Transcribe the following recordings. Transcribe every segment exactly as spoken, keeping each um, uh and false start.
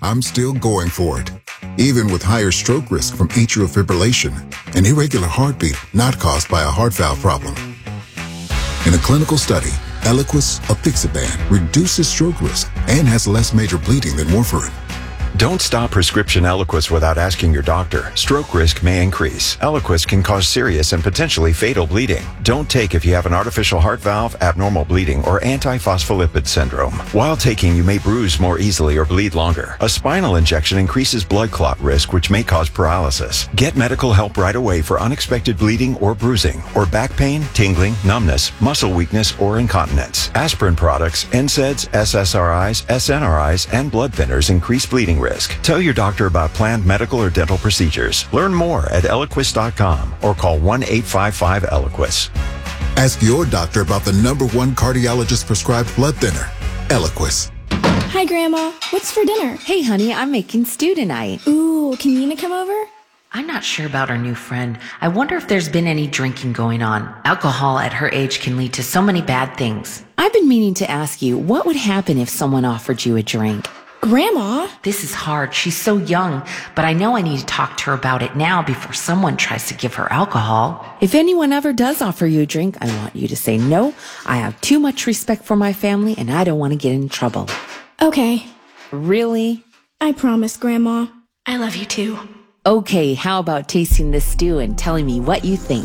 I'm still going for it, even with higher stroke risk from atrial fibrillation, an irregular heartbeat not caused by a heart valve problem. In a clinical study, Eliquis apixaban reduces stroke risk and has less major bleeding than warfarin. Don't stop prescription Eliquis without asking your doctor. Stroke risk may increase. Eliquis can cause serious and potentially fatal bleeding. Don't take if you have an artificial heart valve, abnormal bleeding, or antiphospholipid syndrome. While taking, you may bruise more easily or bleed longer. A spinal injection increases blood clot risk, which may cause paralysis. Get medical help right away for unexpected bleeding or bruising, or back pain, tingling, numbness, muscle weakness, or incontinence. Aspirin products, N SAIDs, S S R Is, S N R Is, and blood thinners increase bleeding risk. Tell your doctor about planned medical or dental procedures. Learn more at Eliquis dot com or call one eight five five Eliquis. Ask your doctor about the number one cardiologist prescribed blood thinner, Eliquis. Hi, Grandma. What's for dinner? Hey, honey, I'm making stew tonight. Ooh, can Nina come over? I'm not sure about our new friend. I wonder if there's been any drinking going on. Alcohol at her age can lead to so many bad things. I've been meaning to ask you, what would happen if someone offered you a drink? Grandma? This is hard. She's so young, but I know I need to talk to her about it now before someone tries to give her alcohol. If anyone ever does offer you a drink, I want you to say no. I have too much respect for my family and I don't want to get in trouble. Okay. Really? I promise, Grandma. I love you too. Okay, how about tasting this stew and telling me what you think?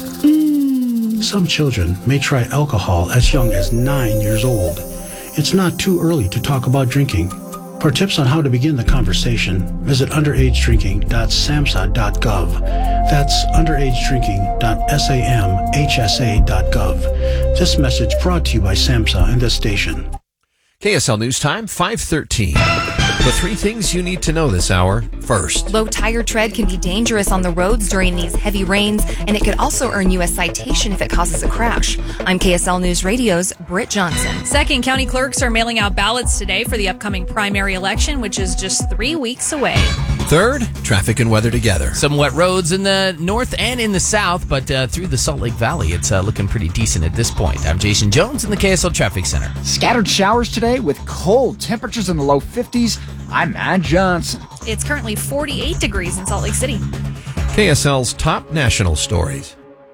Mmm. Some children may try alcohol as young as nine years old. It's not too early to talk about drinking. For tips on how to begin the conversation, visit underage drinking dot samhsa dot gov. That's underage drinking dot samhsa dot gov. This message brought to you by SAMHSA and this station. K S L News Time, five thirteen. The three things you need to know this hour. First, low tire tread can be dangerous on the roads during these heavy rains, and it could also earn you a citation if it causes a crash. I'm K S L News Radio's Britt Johnson. Second, county clerks are mailing out ballots today for the upcoming primary election, which is just three weeks away. Third, traffic and weather together. Some wet roads in the north and in the south, but uh, through the Salt Lake Valley, it's uh, looking pretty decent at this point. I'm Jason Jones in the K S L Traffic Center. Scattered showers today with cold temperatures in the low fifties. I'm Matt Johnson. It's currently forty-eight degrees in Salt Lake City. K S L's top national stories.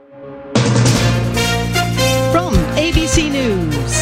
From A B C News,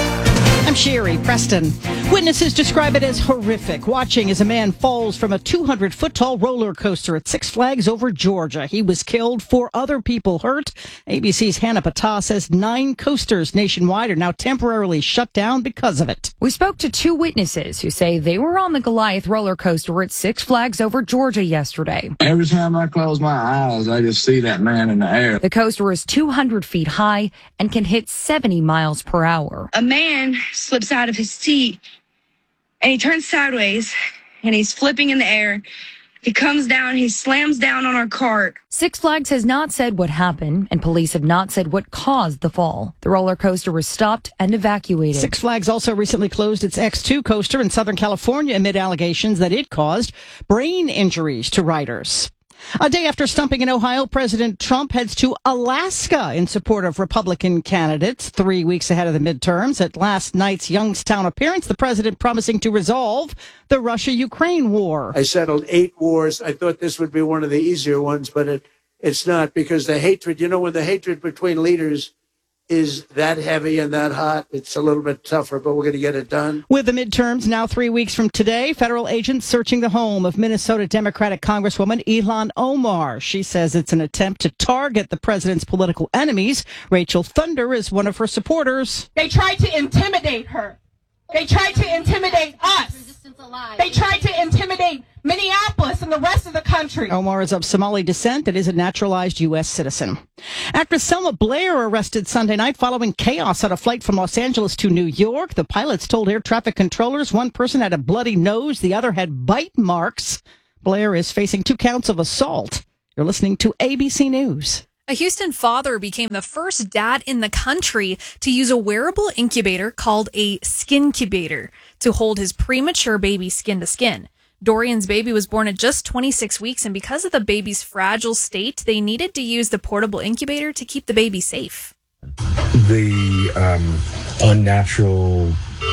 I'm Sherry Preston. Witnesses describe it as horrific, watching as a man falls from a two hundred foot tall roller coaster at Six Flags over Georgia. He was killed, four other people hurt. A B C's Hannah Patah says nine coasters nationwide are now temporarily shut down because of it. We spoke to two witnesses who say they were on the Goliath roller coaster at Six Flags over Georgia yesterday. Every time I close my eyes, I just see that man in the air. The coaster is two hundred feet high and can hit seventy miles per hour. A man slips out of his seat and he turns sideways and he's flipping in the air. He comes down, he slams down on our cart. Six Flags has not said what happened, and police have not said what caused the fall. The roller coaster was stopped and evacuated. Six Flags also recently closed its X two coaster in Southern California amid allegations that it caused brain injuries to riders. A day after stumping in Ohio, President Trump heads to Alaska in support of Republican candidates, three weeks ahead of the midterms. At last night's Youngstown appearance, the president promising to resolve the Russia-Ukraine war. I settled eight wars. I thought this would be one of the easier ones, but it, it's not, because the hatred, you know, when the hatred between leaders is that heavy and that hot, it's a little bit tougher, but we're going to get it done. With the midterms now three weeks from today, federal agents searching the home of Minnesota Democratic Congresswoman Ilhan Omar. She says it's an attempt to target the president's political enemies. Rachel Thunder is one of her supporters. They tried to intimidate her. They tried to intimidate us. They tried to intimidate Minneapolis and the rest of the country. Omar is of Somali descent and is a naturalized U S citizen. Actress Selma Blair arrested Sunday night following chaos on a flight from Los Angeles to New York. The pilots told air traffic controllers one person had a bloody nose, the other had bite marks. Blair is facing two counts of assault. You're listening to A B C News. A Houston father became the first dad in the country to use a wearable incubator called a skincubator to hold his premature baby skin to skin. Dorian's baby was born at just twenty-six weeks, and because of the baby's fragile state, they needed to use the portable incubator to keep the baby safe. The um, unnatural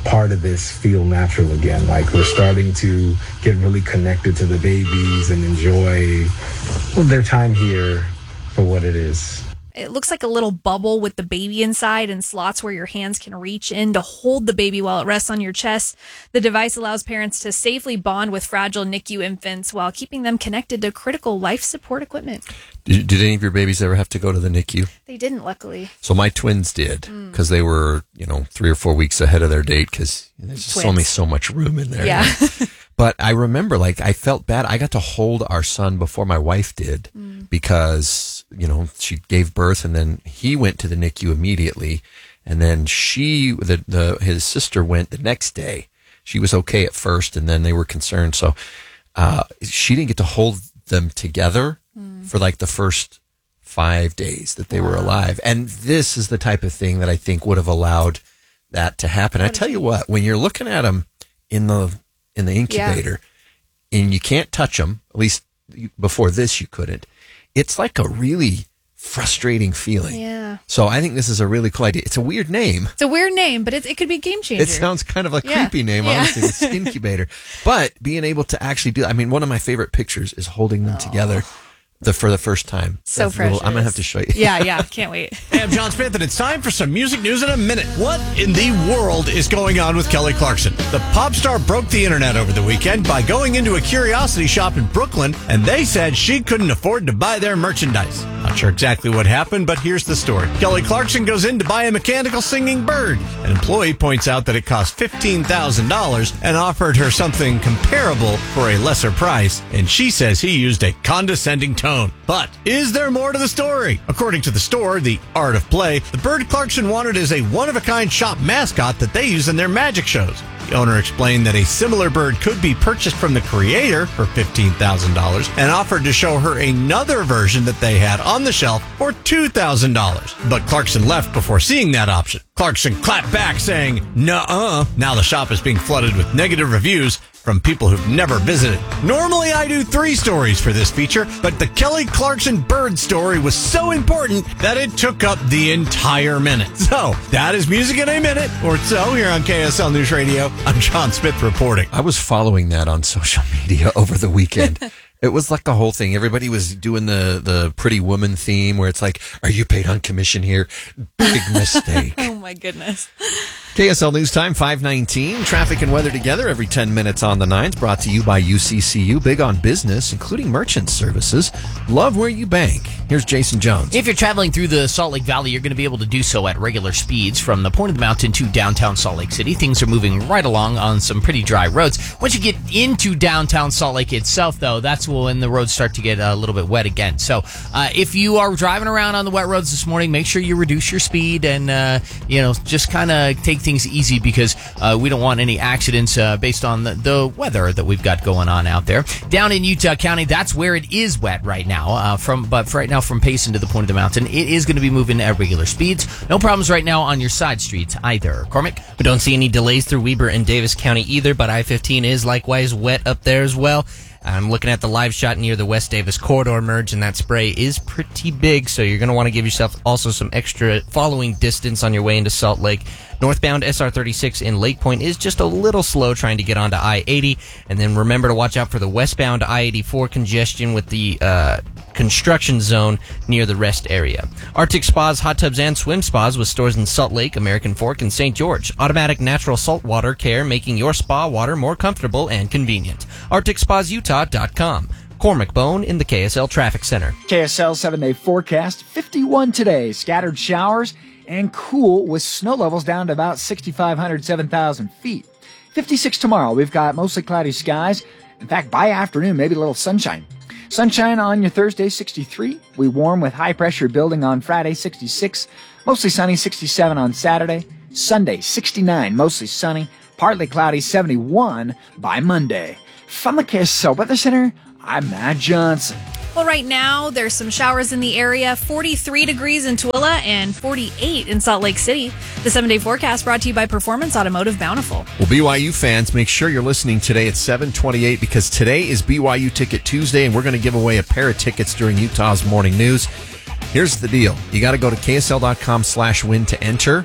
part of this feel natural again. Like we're starting to get really connected to the babies and enjoy well, their time here for what it is. It looks like a little bubble with the baby inside and slots where your hands can reach in to hold the baby while it rests on your chest. The device allows parents to safely bond with fragile N I C U infants while keeping them connected to critical life support equipment. Did, did any of your babies ever have to go to the N I C U? They didn't, luckily. So my twins did, because mm. they were, you know, three or four weeks ahead of their date, because there's just only so much room in there. Yeah. But I remember, like, I felt bad. I got to hold our son before my wife did, mm. because, you know, she gave birth, and then he went to the N I C U immediately, and then she, the, the his sister went the next day. She was okay at first, and then they were concerned. So uh, she didn't get to hold them together mm. for like the first five days that they wow. were alive. And this is the type of thing that I think would have allowed that to happen. What I tell you what, when you're looking at them in the in the incubator yeah. and you can't touch them, at least before this you couldn't, it's like a really frustrating feeling. Yeah. So I think this is a really cool idea. It's a weird name. It's a weird name, but it, it could be a game changer. It sounds kind of a yeah. creepy name, yeah. honestly, with Skincubator. But being able to actually do, I mean, one of my favorite pictures is holding them oh. together the for the first time. So That's precious. Little, I'm going to have to show you. Yeah, yeah. Can't wait. Hey, I'm John Smith, and it's time for some music news in a minute. What in the world is going on with Kelly Clarkson? The pop star broke the internet over the weekend by going into a curiosity shop in Brooklyn, and they said she couldn't afford to buy their merchandise. Not sure exactly what happened, but here's the story. Kelly Clarkson goes in to buy a mechanical singing bird. An employee points out that it cost fifteen thousand dollars and offered her something comparable for a lesser price, and she says he used a condescending tone. But is there more to the story? According to the store, The Art of Play, the bird Clarkson wanted is a one-of-a-kind shop mascot that they use in their magic shows. The owner explained that a similar bird could be purchased from the creator for fifteen thousand dollars and offered to show her another version that they had on the shelf for two thousand dollars. But Clarkson left before seeing that option. Clarkson clapped back saying, "Nuh-uh." Now the shop is being flooded with negative reviews from people who've never visited. Normally I do three stories for this feature, but the Kelly Clarkson bird story was so important that it took up the entire minute. So, that is Music in a Minute, or so, here on K S L News Radio. I'm John Smith reporting. I was following that on social media over the weekend. It was like the whole thing. Everybody was doing the, the Pretty Woman theme where it's like, are you paid on commission here? Big mistake. Oh, my goodness. K S L News Time, five nineteen. Traffic and weather together every ten minutes on the nines. Brought to you by U C C U. Big on business, including merchant services. Love where you bank. Here's Jason Jones. If you're traveling through the Salt Lake Valley, you're going to be able to do so at regular speeds from the point of the mountain to downtown Salt Lake City. Things are moving right along on some pretty dry roads. Once you get into downtown Salt Lake itself, though, that's when the roads start to get a little bit wet again. So uh, if you are driving around on the wet roads this morning, make sure you reduce your speed and, uh, you know, just kind of take things easy because uh, we don't want any accidents uh, based on the, the weather that we've got going on out there. Down in Utah County, that's where it is wet right now. Uh, from But for right now, from Payson to the point of the mountain, it is going to be moving at regular speeds. No problems right now on your side streets either. Cormac? We don't see any delays through Weber and Davis County either, but I fifteen is likewise wet up there as well. I'm looking at the live shot near the West Davis corridor merge, and that spray is pretty big, so you're going to want to give yourself also some extra following distance on your way into Salt Lake. Northbound S R thirty-six in Lake Point is just a little slow trying to get onto I eighty, and then remember to watch out for the westbound I eighty-four congestion with the uh, construction zone near the rest area. Arctic Spas, hot tubs, and swim spas with stores in Salt Lake, American Fork, and Saint George. Automatic natural saltwater care, making your spa water more comfortable and convenient. Arctic Spas Utah dot com. Cormac Bone in the K S L Traffic Center. K S L seven-day forecast, fifty-one today, scattered showers and cool with snow levels down to about six thousand five hundred, seven thousand feet. fifty-six tomorrow, we've got mostly cloudy skies. In fact, by afternoon, maybe a little sunshine. Sunshine on your Thursday, sixty-three. We warm with high pressure building on Friday, sixty-six. Mostly sunny, sixty-seven on Saturday. Sunday, sixty-nine, mostly sunny. Partly cloudy, seventy-one by Monday. From the K S L Weather Center, I'm Matt Johnson. Well, right now, there's some showers in the area. forty-three degrees in Tooele and forty-eight in Salt Lake City. The seven-day forecast brought to you by Performance Automotive Bountiful. Well, B Y U fans, make sure you're listening today at seven twenty-eight because today is B Y U Ticket Tuesday, and we're going to give away a pair of tickets during Utah's Morning News. Here's the deal. You got to go to K S L dot com slash win to enter.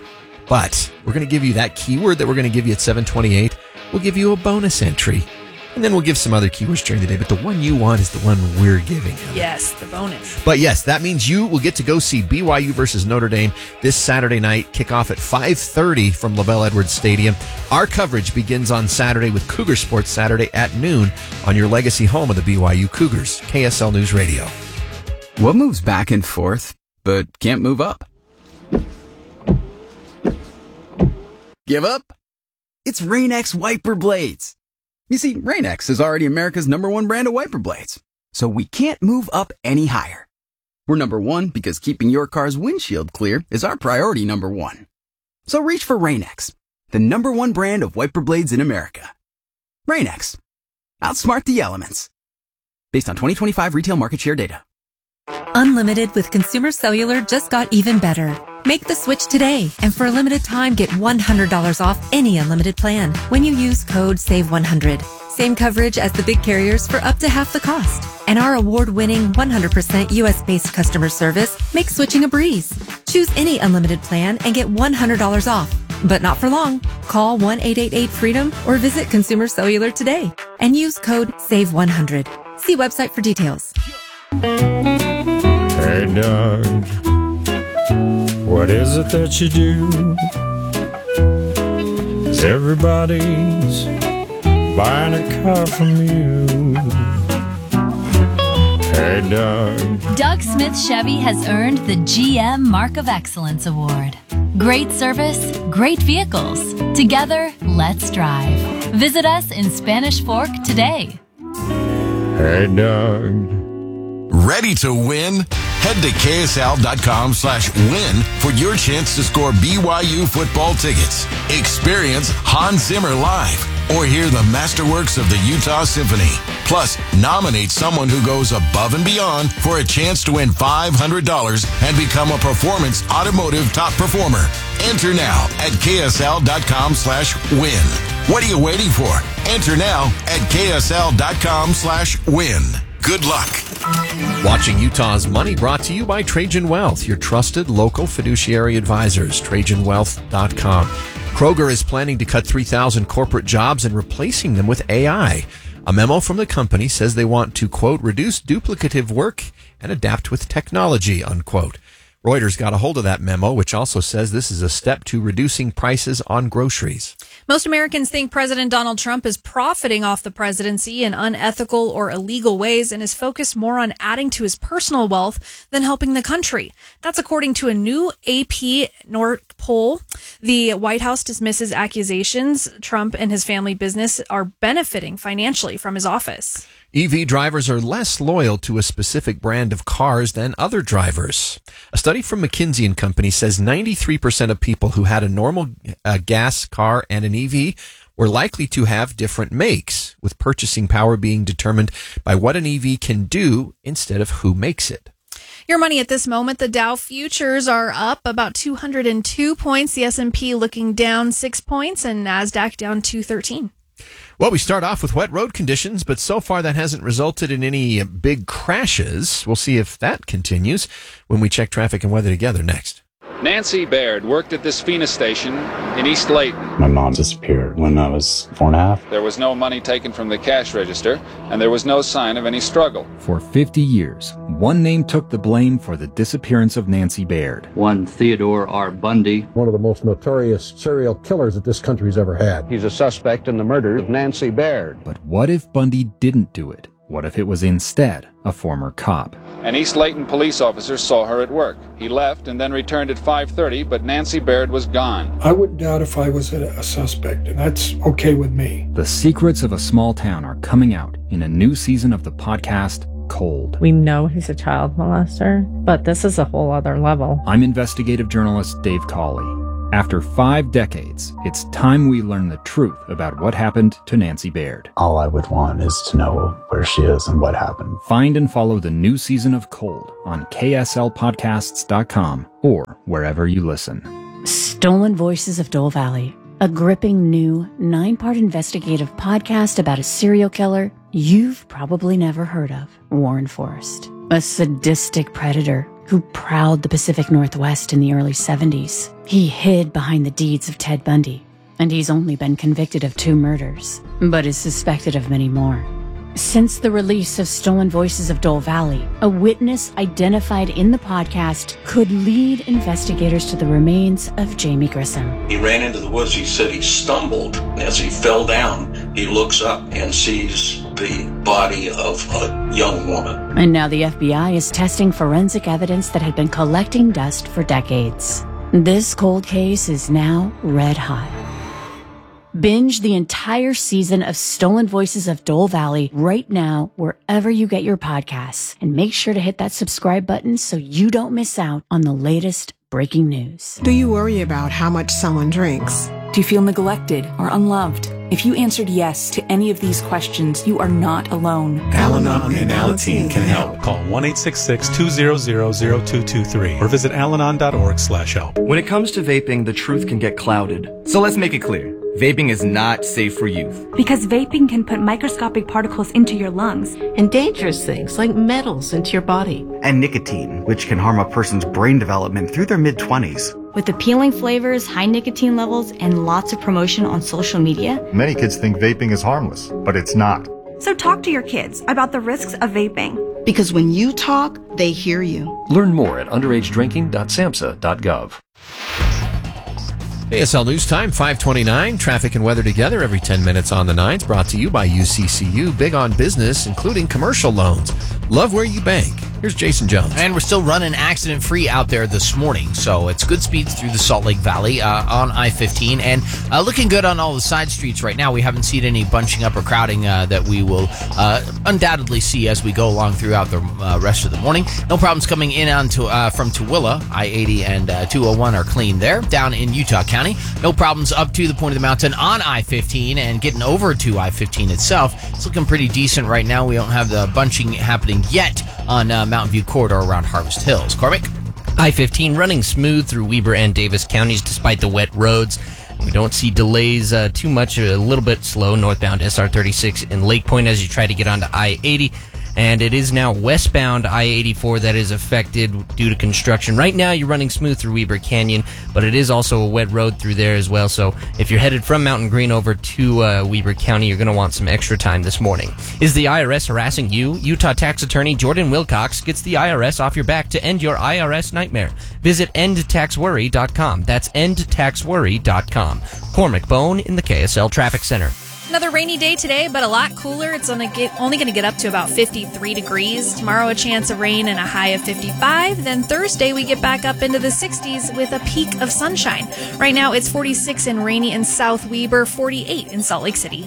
But we're going to give you that keyword that we're going to give you at seven twenty-eight. We'll give you a bonus entry. And then we'll give some other keywords during the day. But the one you want is the one we're giving. Yes, the bonus. But yes, that means you will get to go see B Y U versus Notre Dame this Saturday night. Kickoff at five thirty from LaBelle Edwards Stadium. Our coverage begins on Saturday with Cougar Sports Saturday at noon on your legacy home of the B Y U Cougars, K S L News Radio. What moves back and forth, but can't move up? Give up? It's Rain-X wiper blades. You see, Rain-X is already America's number one brand of wiper blades, so we can't move up any higher. We're number one because keeping your car's windshield clear is our priority number one. So reach for Rain-X, the number one brand of wiper blades in America. Rain-X. Outsmart the elements. Based on twenty twenty-five retail market share data. Unlimited with Consumer Cellular just got even better. Make the switch today, and for a limited time, get one hundred dollars off any unlimited plan when you use code save one hundred. Same coverage as the big carriers for up to half the cost. And our award-winning one hundred percent U S-based customer service makes switching a breeze. Choose any unlimited plan and get one hundred dollars off. But not for long. Call one eight eight eight freedom or visit Consumer Cellular today and use code save one hundred. See website for details. Hey, Doug. What is it that you do? Everybody's buying a car from you. Hey, Doug. Doug Smith Chevy has earned the G M Mark of Excellence Award. Great service, great vehicles. Together, let's drive. Visit us in Spanish Fork today. Hey, Doug. Ready to win? Head to K S L dot com slash win for your chance to score B Y U football tickets. Experience Hans Zimmer live or hear the masterworks of the Utah Symphony. Plus, nominate someone who goes above and beyond for a chance to win five hundred dollars and become a Performance Automotive Top Performer. Enter now at K S L dot com slash win. What are you waiting for? Enter now at K S L dot com slash win. Good luck. Watching Utah's Money brought to you by Trajan Wealth, your trusted local fiduciary advisors, Trajan Wealth dot com. Kroger is planning to cut three thousand corporate jobs and replacing them with A I. A memo from the company says they want to, quote, reduce duplicative work and adapt with technology, unquote. Reuters got a hold of that memo, which also says this is a step to reducing prices on groceries. Most Americans think President Donald Trump is profiting off the presidency in unethical or illegal ways and is focused more on adding to his personal wealth than helping the country. That's according to a new A P North poll. The White House dismisses accusations Trump and his family business are benefiting financially from his office. E V drivers are less loyal to a specific brand of cars than other drivers. A study from McKinsey and Company says ninety-three percent of people who had a normal uh, gas car and an E V were likely to have different makes, with purchasing power being determined by what an E V can do instead of who makes it. Your money at this moment, the Dow futures are up about two hundred two points, the S and P looking down six points, and NASDAQ down two thirteen. Well, we start off with wet road conditions, but so far that hasn't resulted in any big crashes. We'll see if that continues when we check traffic and weather together next. Nancy Baird worked at this Phoenix station in East Layton. My mom disappeared when I was four and a half. There was no money taken from the cash register, and there was no sign of any struggle. For fifty years, one name took the blame for the disappearance of Nancy Baird. One Theodore R. Bundy. One of the most notorious serial killers that this country's ever had. He's a suspect in the murder of Nancy Baird. But what if Bundy didn't do it? What if it was instead a former cop? An East Layton police officer saw her at work. He left and then returned at five thirty, but Nancy Baird was gone. I wouldn't doubt if I was a, a suspect, and that's okay with me. The secrets of a small town are coming out in a new season of the podcast, Cold. We know he's a child molester, but this is a whole other level. I'm investigative journalist Dave Cawley. After five decades, it's time we learn the truth about what happened to Nancy Baird. All I would want is to know where she is and what happened. Find and follow the new season of Cold on K S L podcasts dot com or wherever you listen. Stolen Voices of Dole Valley, a gripping new nine-part investigative podcast about a serial killer you've probably never heard of, Warren Forrest. A sadistic predator who prowled the Pacific Northwest in the early seventies. He hid behind the deeds of Ted Bundy, and he's only been convicted of two murders, but is suspected of many more. Since the release of Stolen Voices of Dole Valley, a witness identified in the podcast could lead investigators to the remains of Jamie Grissom. He ran into the woods. He said he stumbled. As he fell down, he looks up and sees the body of a young woman. And now the F B I is testing forensic evidence that had been collecting dust for decades. This cold case is now red hot. Binge the entire season of Stolen Voices of Dole Valley right now, wherever you get your podcasts. And make sure to hit that subscribe button so you don't miss out on the latest breaking news. Do you worry about how much someone drinks? Do you feel neglected or unloved? If you answered yes to any of these questions, you are not alone. Al-Anon and Alateen can help. Call one eight six six, two zero zero, zero two two three or visit alanon dot org slash help. When it comes to vaping, the truth can get clouded. So let's make it clear. Vaping is not safe for youth. Because vaping can put microscopic particles into your lungs. And dangerous things like metals into your body. And nicotine, which can harm a person's brain development through their mid-twenties. With appealing flavors, high nicotine levels, and lots of promotion on social media. Many kids think vaping is harmless, but it's not. So talk to your kids about the risks of vaping. Because when you talk, they hear you. Learn more at underage drinking dot samhsa dot gov. A S L News Time, five twenty-nine. Traffic and weather together every ten minutes on the nines. Brought to you by U C C U. Big on business, including commercial loans. Love where you bank. Here's Jason Jones. And we're still running accident-free out there this morning, so it's good speeds through the Salt Lake Valley uh, on I fifteen, and uh, looking good on all the side streets right now. We haven't seen any bunching up or crowding uh, that we will uh, undoubtedly see as we go along throughout the uh, rest of the morning. No problems coming in onto, uh, from Tooele. I eighty and uh, two oh one are clean there. Down in Utah County, no problems up to the point of the mountain on I fifteen, and getting over to I fifteen itself. It's looking pretty decent right now. We don't have the bunching happening yet on uh, Mountain View Corridor around Harvest Hills. Cormac? I fifteen running smooth through Weber and Davis counties despite the wet roads. We don't see delays uh, too much, a little bit slow northbound S R thirty-six in Lake Point as you try to get onto I eighty. And it is now westbound I eighty-four that is affected due to construction. Right now, you're running smooth through Weber Canyon, but it is also a wet road through there as well. So if you're headed from Mountain Green over to uh, Weber County, you're going to want some extra time this morning. Is the I R S harassing you? Utah tax attorney Jordan Wilcox gets the I R S off your back to end your I R S nightmare. Visit end tax worry dot com. That's end tax worry dot com. Cormac Bone in the K S L Traffic Center. Another rainy day today, but a lot cooler. It's only going to get up to about fifty-three degrees. Tomorrow, a chance of rain and a high of fifty-five. Then Thursday, we get back up into the sixties with a peak of sunshine. Right now, it's forty-six and rainy in South Weber, forty-eight in Salt Lake City.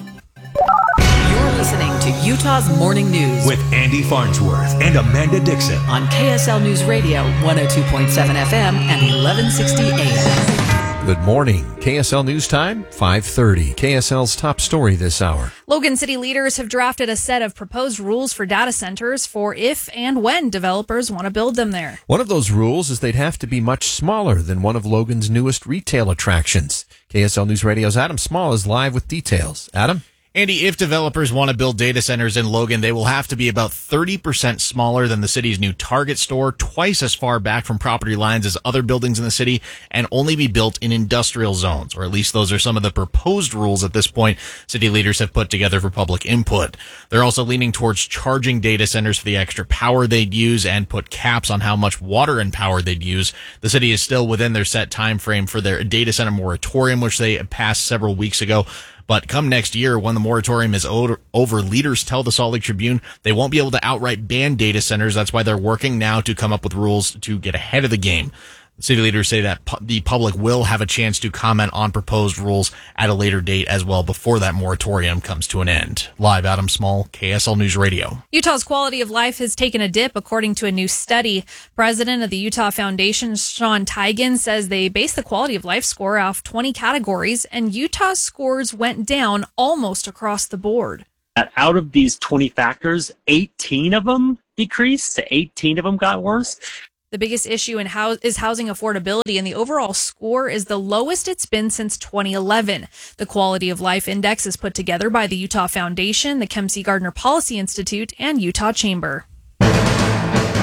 You're listening to Utah's Morning News with Andy Farnsworth and Amanda Dixon on K S L News Radio, one oh two point seven F M and eleven sixty A M. Good morning. K S L News Time, five thirty. K S L's top story this hour. Logan City leaders have drafted a set of proposed rules for data centers for if and when developers want to build them there. One of those rules is they'd have to be much smaller than one of Logan's newest retail attractions. K S L News Radio's Adam Small is live with details. Adam? Andy, if developers want to build data centers in Logan, they will have to be about thirty percent smaller than the city's new Target store, twice as far back from property lines as other buildings in the city, and only be built in industrial zones, or at least those are some of the proposed rules at this point city leaders have put together for public input. They're also leaning towards charging data centers for the extra power they'd use and put caps on how much water and power they'd use. The city is still within their set time frame for their data center moratorium, which they passed several weeks ago. But come next year, when the moratorium is over, leaders tell the Salt Lake Tribune they won't be able to outright ban data centers. That's why they're working now to come up with rules to get ahead of the game. City leaders say that pu- the public will have a chance to comment on proposed rules at a later date as well before that moratorium comes to an end. Live, Adam Small, K S L News Radio. Utah's quality of life has taken a dip, according to a new study. President of the Utah Foundation, Sean Teigen, says they base the quality of life score off twenty categories, and Utah's scores went down almost across the board. Out of these twenty factors, eighteen of them decreased, eighteen of them got worse. The biggest issue in house is housing affordability, and the overall score is the lowest it's been since twenty eleven. The Quality of Life Index is put together by the Utah Foundation, the Kempsey Gardner Policy Institute, and Utah Chamber.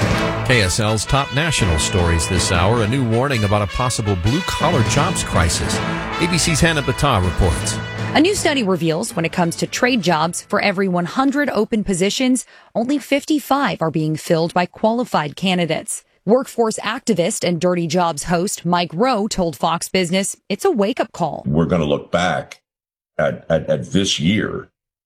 K S L's top national stories this hour. A new warning about a possible blue-collar jobs crisis. A B C's Hannah Battah reports. A new study reveals when it comes to trade jobs, for every one hundred open positions, only fifty-five are being filled by qualified candidates. Workforce activist and Dirty Jobs host Mike Rowe told Fox Business it's a wake-up call. We're going to look back at, at, at this year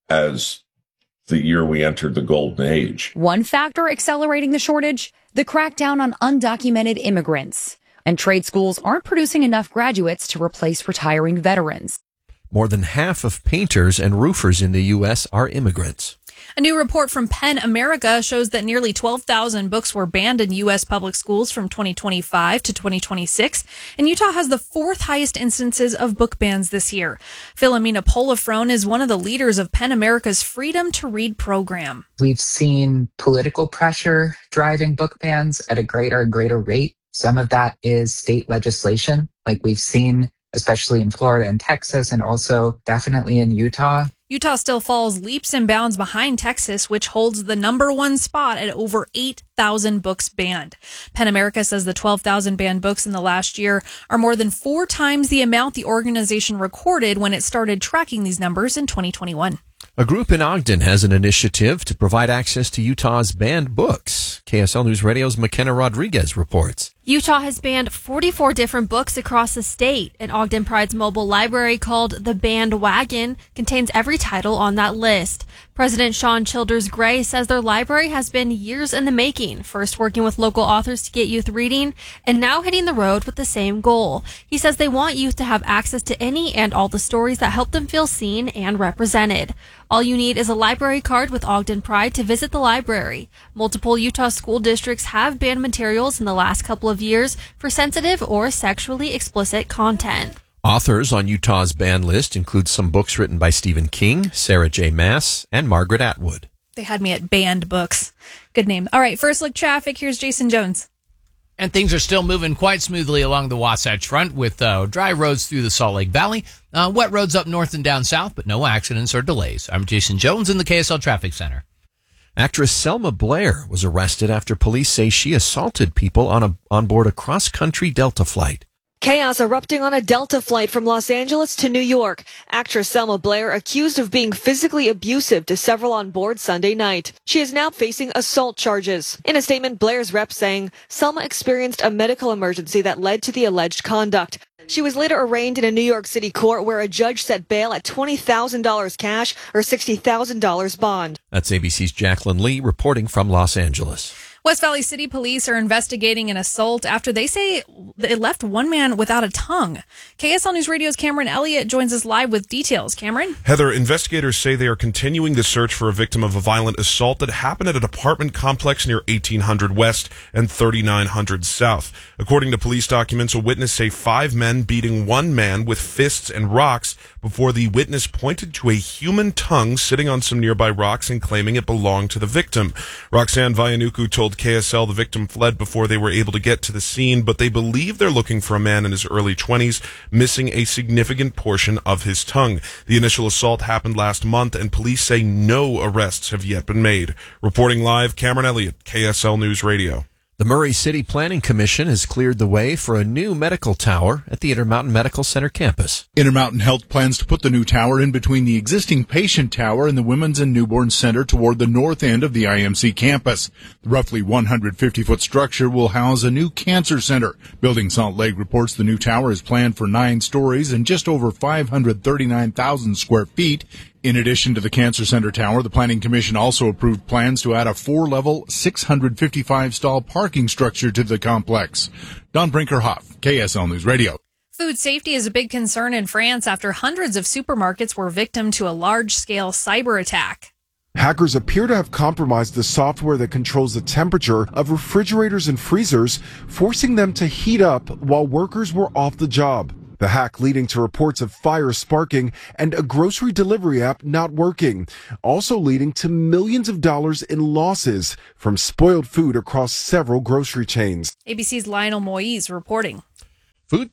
as the year we entered the golden age. One factor accelerating the shortage, the crackdown on undocumented immigrants. And trade schools aren't producing enough graduates to replace retiring veterans. More than half of painters and roofers in the U S are immigrants. A new report from PEN America shows that nearly twelve thousand books were banned in U S public schools from twenty twenty-five to twenty twenty-six, and Utah has the fourth highest instances of book bans this year. Philomena Polifrone is one of the leaders of PEN America's Freedom to Read program. We've seen political pressure driving book bans at a greater and greater rate. Some of that is state legislation, like we've seen, especially in Florida and Texas, and also definitely in Utah. Utah still falls leaps and bounds behind Texas, which holds the number one spot at over eight thousand books banned. PEN America says the twelve thousand banned books in the last year are more than four times the amount the organization recorded when it started tracking these numbers in twenty twenty-one. A group in Ogden has an initiative to provide access to Utah's banned books. K S L News Radio's McKenna Rodriguez reports. Utah has banned forty-four different books across the state, and Ogden Pride's mobile library called the Banned Wagon contains every title on that list. President Sean Childers Gray says their library has been years in the making, first working with local authors to get youth reading, and now hitting the road with the same goal. He says they want youth to have access to any and all the stories that help them feel seen and represented. All you need is a library card with Ogden Pride to visit the library. Multiple Utah school districts have banned materials in the last couple of years for sensitive or sexually explicit content. Authors on Utah's banned list include some books written by Stephen King, Sarah J. Maas, and Margaret Atwood. They had me at banned books. Good name. All right, first look traffic. Here's Jason Jones. And things are still moving quite smoothly along the Wasatch Front with uh, dry roads through the Salt Lake Valley, uh, wet roads up north and down south, but no accidents or delays. I'm Jason Jones in the K S L Traffic Center. Actress Selma Blair was arrested after police say she assaulted people on a on board a cross-country Delta flight. Chaos erupting on a Delta flight from Los Angeles to New York. Actress Selma Blair accused of being physically abusive to several on board Sunday night. She is now facing assault charges. In a statement, Blair's rep saying Selma experienced a medical emergency that led to the alleged conduct. She was later arraigned in a New York City court where a judge set bail at twenty thousand dollars cash or sixty thousand dollars bond. That's A B C's Jacqueline Lee reporting from Los Angeles. West Valley City Police are investigating an assault after they say it left one man without a tongue. K S L News Radio's Cameron Elliott joins us live with details. Cameron? Heather, investigators say they are continuing the search for a victim of a violent assault that happened at an apartment complex near eighteen hundred West and thirty-nine hundred South. According to police documents, a witness say five men beating one man with fists and rocks before the witness pointed to a human tongue sitting on some nearby rocks and claiming it belonged to the victim. Roxanne Vayanuku told K S L the victim fled before they were able to get to the scene, but they believe they're looking for a man in his early twenties, missing a significant portion of his tongue. The initial assault happened last month, and police say no arrests have yet been made. Reporting live, Cameron Elliott, K S L News Radio. The Murray City Planning Commission has cleared the way for a new medical tower at the Intermountain Medical Center campus. Intermountain Health plans to put the new tower in between the existing patient tower and the Women's and Newborn Center toward the north end of the I M C campus. The roughly one hundred fifty foot structure will house a new cancer center. Building Salt Lake reports the new tower is planned for nine stories and just over five hundred thirty-nine thousand square feet. In addition to the Cancer Center tower, the Planning Commission also approved plans to add a four-level, six hundred fifty-five stall parking structure to the complex. Don Brinkerhoff, K S L News Radio. Food safety is a big concern in France after hundreds of supermarkets were victim to a large-scale cyber attack. Hackers appear to have compromised the software that controls the temperature of refrigerators and freezers, forcing them to heat up while workers were off the job. The hack leading to reports of fires sparking and a grocery delivery app not working, also leading to millions of dollars in losses from spoiled food across several grocery chains. A B C's Lionel Moise reporting. Food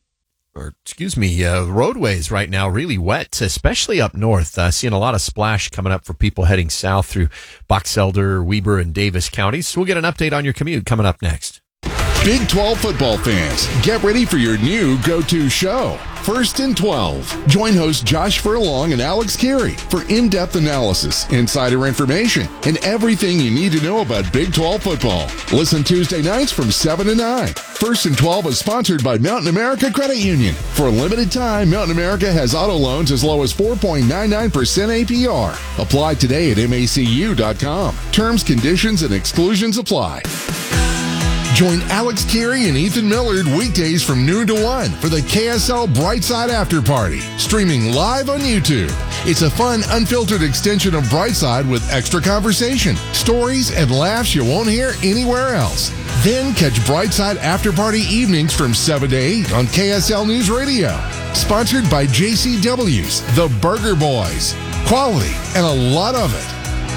or excuse me, uh, roadways right now really wet, especially up north. Uh, seeing a lot of splash coming up for people heading south through Box Elder, Weber, and Davis counties. So we'll get an update on your commute coming up next. Big twelve football fans, get ready for your new go-to show, First and twelve. Join hosts Josh Furlong and Alex Carey for in-depth analysis, insider information, and everything you need to know about Big twelve football. Listen Tuesday nights from seven to nine. First and twelve is sponsored by Mountain America Credit Union. For a limited time, Mountain America has auto loans as low as four point nine nine percent A P R. Apply today at M A C U dot com. Terms, conditions, and exclusions apply. Join Alex Carey and Ethan Millard weekdays from noon to one for the K S L Brightside After Party, streaming live on YouTube. It's a fun, unfiltered extension of Brightside with extra conversation, stories, and laughs you won't hear anywhere else. Then catch Brightside After Party evenings from seven to eight on K S L News Radio. Sponsored by J C W's, The Burger Boys. Quality and a lot of it.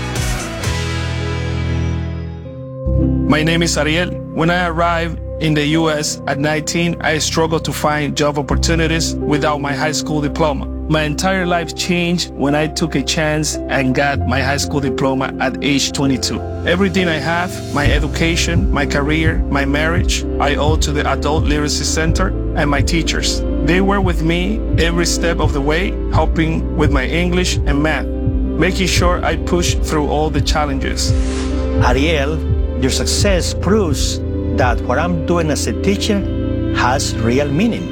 My name is Ariel. When I arrived in the U S at nineteen, I struggled to find job opportunities without my high school diploma. My entire life changed when I took a chance and got my high school diploma at age twenty-two. Everything I have, my education, my career, my marriage, I owe to the Adult Literacy Center and my teachers. They were with me every step of the way, helping with my English and math, making sure I pushed through all the challenges. Ariel, your success proves that what I'm doing as a teacher has real meaning.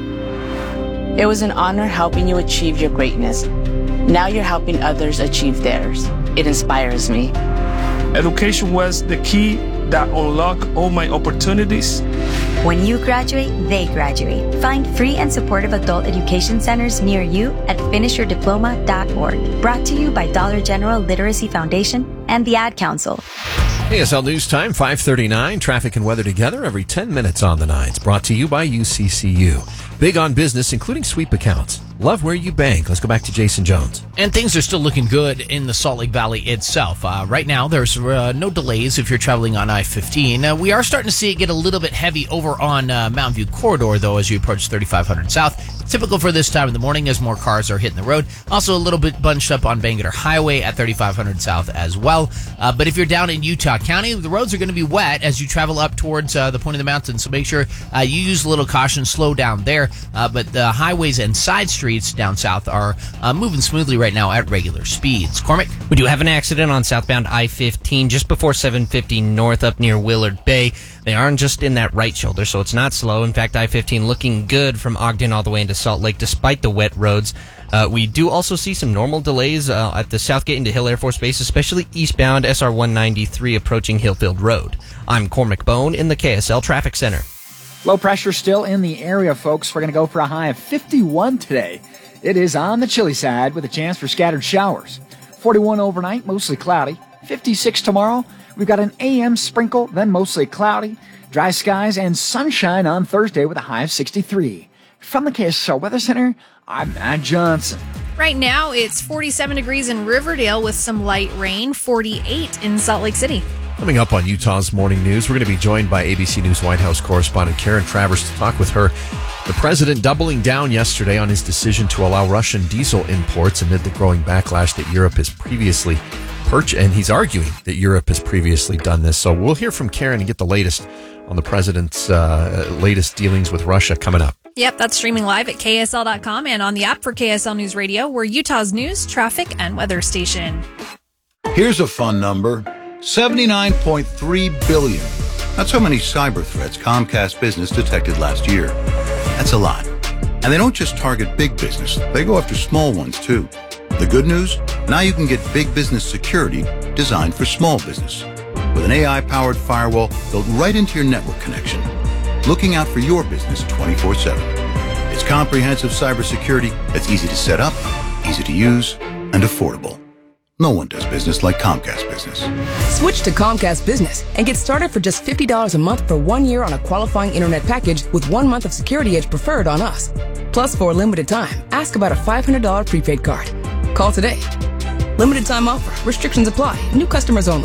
It was an honor helping you achieve your greatness. Now you're helping others achieve theirs. It inspires me. Education was the key that unlocked all my opportunities. When you graduate, they graduate. Find free and supportive adult education centers near you at finish your diploma dot org. Brought to you by Dollar General Literacy Foundation and the Ad Council. K S L News Time, five thirty-nine. Traffic and weather together every ten minutes on the nines. Brought to you by U C C U. Big on business, including sweep accounts. Love where you bank. Let's go back to Jason Jones. And things are still looking good in the Salt Lake Valley itself. Uh, right now, there's uh, no delays if you're traveling on I fifteen. Uh, we are starting to see it get a little bit heavy over on uh, Mountain View Corridor, though, as you approach thirty-five hundred South. Typical for this time of the morning as more cars are hitting the road. Also a little bit bunched up on Bangerter Highway at thirty-five hundred South as well. Uh, but if you're down in Utah County, the roads are going to be wet as you travel up towards uh, the point of the mountain. So make sure uh, you use a little caution, slow down there. Uh, but the highways and side streets down south are uh, moving smoothly right now at regular speeds. Cormac? We do have an accident on southbound I fifteen just before seven fifty north up near Willard Bay. They aren't just in that right shoulder, so it's not slow. In fact, I fifteen looking good from Ogden all the way into Salt Lake despite the wet roads. Uh, we do also see some normal delays uh, at the Southgate into Hill Air Force Base, especially eastbound S R one ninety-three approaching Hillfield Road. I'm Cormac Bone in the K S L Traffic Center. Low pressure still in the area, folks. We're going to go for a high of fifty-one today. It is on the chilly side with a chance for scattered showers. forty-one overnight, mostly cloudy. fifty-six tomorrow. We've got an A M sprinkle, then mostly cloudy. Dry skies and sunshine on Thursday with a high of sixty-three. From the K S L Weather Center, I'm Matt Johnson. Right now, it's forty-seven degrees in Riverdale with some light rain, forty-eight in Salt Lake City. Coming up on Utah's Morning News, we're going to be joined by A B C News White House correspondent Karen Travers to talk with her. The president doubling down yesterday on his decision to allow Russian diesel imports amid the growing backlash that Europe has previously purchased, and he's arguing that Europe has previously done this. So we'll hear from Karen and get the latest on the president's uh, latest dealings with Russia coming up. Yep, that's streaming live at K S L dot com and on the app for K S L News Radio. We're Utah's news, traffic, and weather station. Here's a fun number. seventy-nine point three billion. That's how many cyber threats Comcast Business detected last year. That's a lot. And they don't just target big business. They go after small ones, too. The good news? Now you can get big business security designed for small business. With an A I-powered firewall built right into your network connection. Looking out for your business twenty-four seven. It's comprehensive cybersecurity that's easy to set up, easy to use, and affordable. No one does business like Comcast Business. Switch to Comcast Business and get started for just fifty dollars a month for one year on a qualifying internet package with one month of Security Edge preferred on us. Plus, for a limited time, ask about a five hundred dollars prepaid card. Call today. Limited time offer. Restrictions apply. New customers only.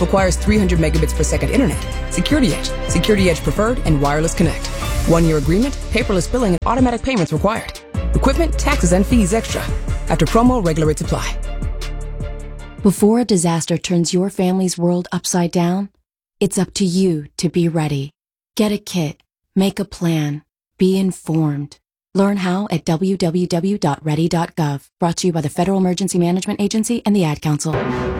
requires three hundred megabits per second internet. Security Edge, Security Edge Preferred, and Wireless Connect. One-year agreement, paperless billing, and automatic payments required. Equipment, taxes, and fees extra. After promo, regular rates apply. Before a disaster turns your family's world upside down, it's up to you to be ready. Get a kit. Make a plan. Be informed. Learn how at w w w dot ready dot gov. Brought to you by the Federal Emergency Management Agency and the Ad Council.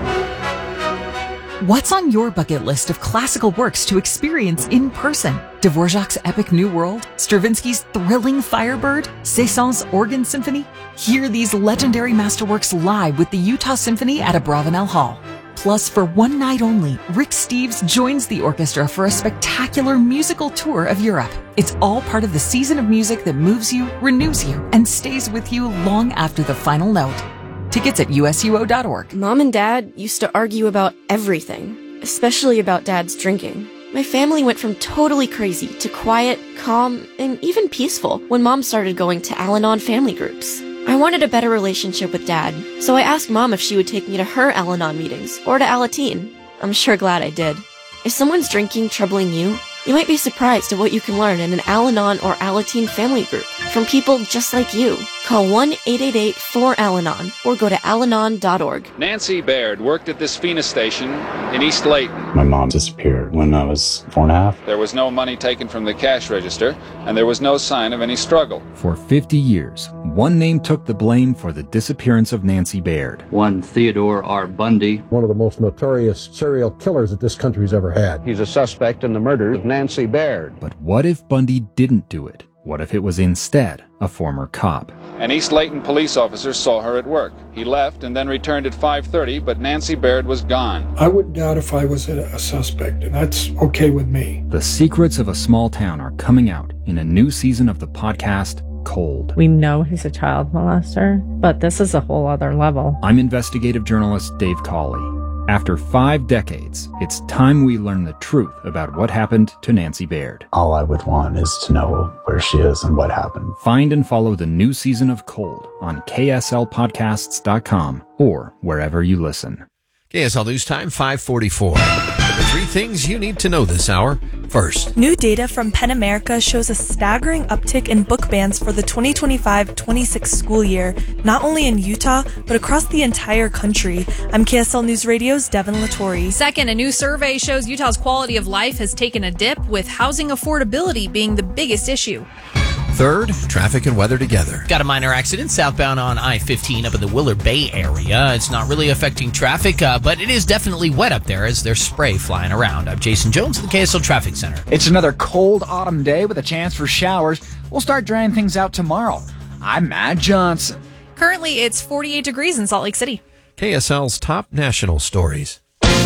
What's on your bucket list of classical works to experience in person? Dvorak's epic New World? Stravinsky's thrilling Firebird? Cézanne's Organ Symphony? Hear these legendary masterworks live with the Utah Symphony at Abravanel Hall. Plus, for one night only, Rick Steves joins the orchestra for a spectacular musical tour of Europe. It's all part of the season of music that moves you, renews you, and stays with you long after the final note. Tickets at u s u o dot org. Mom and Dad used to argue about everything, especially about Dad's drinking. My family went from totally crazy to quiet, calm, and even peaceful when Mom started going to Al-Anon family groups. I wanted a better relationship with Dad, so I asked Mom if she would take me to her Al-Anon meetings or to Alateen. I'm sure glad I did. If someone's drinking troubling you, you might be surprised at what you can learn in an Al-Anon or Alateen family group from people just like you. Call one eight eight eight four Al Anon or go to al anon dot org. Nancy Baird worked at this Phoenix station in East Layton. My mom disappeared when I was four and a half. There was no money taken from the cash register, and there was no sign of any struggle. For fifty years, one name took the blame for the disappearance of Nancy Baird. One Theodore R. Bundy. One of the most notorious serial killers that this country's ever had. He's a suspect in the murder of Nancy Baird. But what if Bundy didn't do it? What if it was instead a former cop? An East Layton police officer saw her at work. He left and then returned at five thirty, but Nancy Baird was gone. I wouldn't doubt if I was a, a suspect, and that's okay with me. The secrets of a small town are coming out in a new season of the podcast, Cold. We know he's a child molester, but this is a whole other level. I'm investigative journalist Dave Cawley. After five decades, it's time we learn the truth about what happened to Nancy Baird. All I would want is to know where she is and what happened. Find and follow the new season of Cold on k s l podcasts dot com or wherever you listen. K S L News Time, five forty-four. The three things you need to know this hour. First, new data from PEN America shows a staggering uptick in book bans for the twenty twenty-five twenty-six school year, not only in Utah, but across the entire country. I'm K S L News Radio's Devin Latore. Second, a new survey shows Utah's quality of life has taken a dip, with housing affordability being the biggest issue. Third, traffic and weather together. Got a minor accident southbound on I fifteen up in the Willard Bay area. It's not really affecting traffic, uh, but it is definitely wet up there as there's spray flying around. I'm Jason Jones at the K S L Traffic Center. It's another cold autumn day with a chance for showers. We'll start drying things out tomorrow. I'm Matt Johnson. Currently, it's forty-eight degrees in Salt Lake City. K S L's top national stories.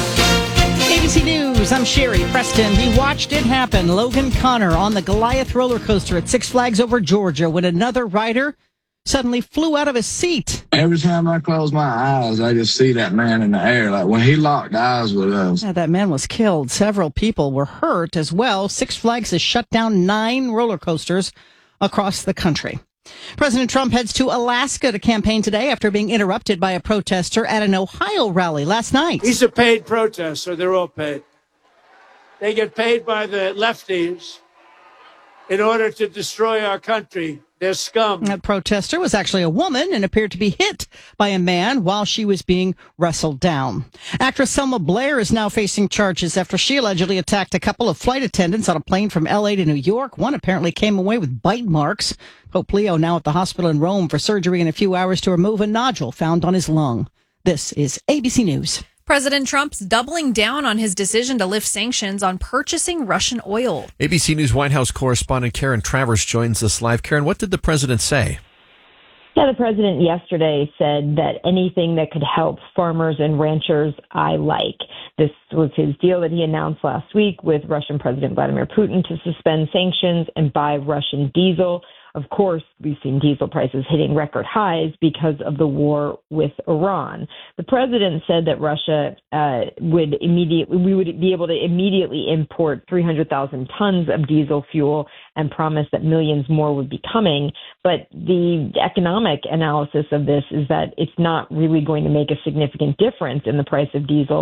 A B C News, I'm Sherry Preston. We watched it happen. Logan Connor on the Goliath roller coaster at Six Flags Over Georgia when another rider suddenly flew out of his seat. Every time I close my eyes, I just see that man in the air. Like when he locked eyes with us. Yeah, that man was killed. Several people were hurt as well. Six Flags has shut down nine roller coasters across the country. President Trump heads to Alaska to campaign today after being interrupted by a protester at an Ohio rally last night. He's a paid protester. They're all paid. They get paid by the lefties in order to destroy our country. They're scum. That protester was actually a woman and appeared to be hit by a man while she was being wrestled down. Actress Selma Blair is now facing charges after she allegedly attacked a couple of flight attendants on a plane from L A to New York. One apparently came away with bite marks. Pope Leo now at the hospital in Rome for surgery in a few hours to remove a nodule found on his lung. This is A B C News. President Trump's doubling down on his decision to lift sanctions on purchasing Russian oil. A B C News White House correspondent Karen Travers joins us live. Karen, what did the president say? Yeah, the president yesterday said that anything that could help farmers and ranchers, I like. This was his deal that he announced last week with Russian President Vladimir Putin to suspend sanctions and buy Russian diesel. Of course, we've seen diesel prices hitting record highs because of the war with Iran. The president said that Russia uh, would immediately, we would be able to immediately import three hundred thousand tons of diesel fuel and promised that millions more would be coming. But the economic analysis of this is that it's not really going to make a significant difference in the price of diesel,